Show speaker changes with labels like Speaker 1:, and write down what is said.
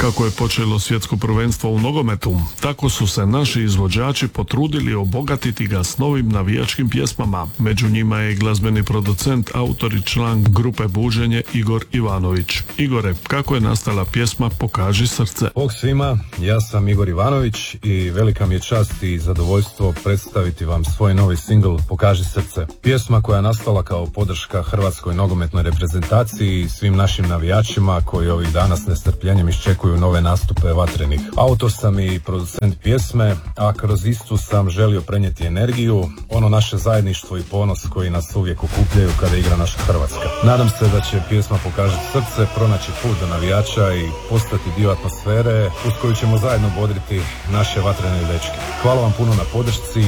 Speaker 1: Kako je počelo svjetsko prvenstvo u nogometu, tako su se naši izvođači potrudili obogatiti ga s novim navijačkim pjesmama. Među njima je i glazbeni producent, autor i član grupe Buđenje Igor Ivanović. Igore, kako je nastala pjesma Pokaži srce?
Speaker 2: Bog svima, ja sam Igor Ivanović i velika mi je čast i zadovoljstvo predstaviti vam svoj novi singl Pokaži srce. Pjesma koja je nastala kao podrška hrvatskoj nogometnoj reprezentaciji i svim našim navijačima koji ovih dana s nestrpljenjem iščekuju nove nastupe vatrenih. Autor sam i producent pjesme, a kroz istu sam želio prenijeti energiju, ono naše zajedništvo i ponos koji nas uvijek okupljaju kada igra naša Hrvatska. Nadam se da će pjesma Pokaži srce pronaći put do navijača i postati dio atmosfere uz koju ćemo zajedno bodriti naše vatrene dečke. Hvala vam puno na podršci